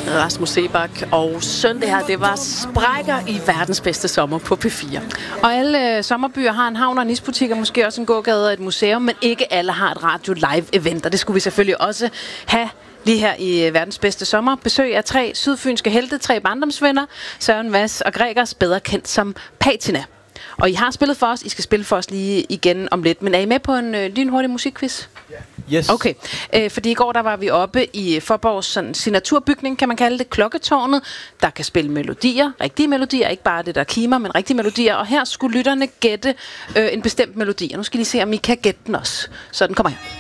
Rasmus Seebach og søn, det her, det var Sprækker i verdens bedste sommer på P4. Og alle sommerbyer har en havn og en isbutik, og måske også en gågade og et museum, men ikke alle har et radio live event, og det skulle vi selvfølgelig også have lige her i verdens bedste sommer. Besøg af 3 sydfynske helte, 3 barndomsvenner, Søren, Mads og Gregers, bedre kendt som Patina. Og I har spillet for os, I skal spille for os lige igen om lidt, men er I med på en lynhurtig musikquiz? Yes. Okay, fordi i går der var vi oppe i Fåborgs sådan signaturbygning, kan man kalde det, Klokketårnet, der kan spille melodier, rigtige melodier, ikke bare det der kimer, men rigtige melodier, og her skulle lytterne gætte en bestemt melodi, og nu skal I se, om I kan gætte den også. Så den kommer her.